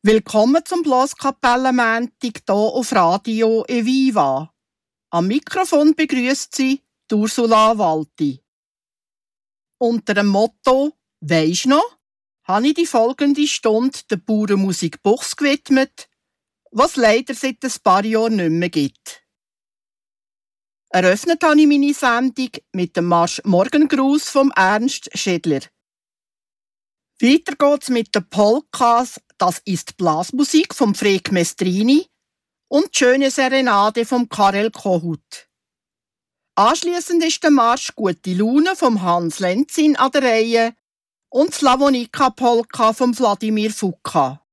Willkommen zum Blaskapellenmontag hier auf Radio Eviva. Am Mikrofon begrüßt Sie Ursula Walti. Unter dem Motto «Weisst noch?» habe ich die folgende Stunde der Bauernmusik Buchs gewidmet, was leider seit ein paar Jahren nicht mehr gibt. Eröffnet habe ich meine Sendung mit dem Marsch Morgengruß vom Ernst Schädler. Weiter geht's mit den Polkas «Das ist Blasmusik» vom Freg Mestrini und die «Schöne Serenade» vom Karel Kohut. Anschliessend ist der Marsch «Gute Laune» vom Hans Lenzin an der Reihe und «Slavonika Polka» vom Wladimir Fuka.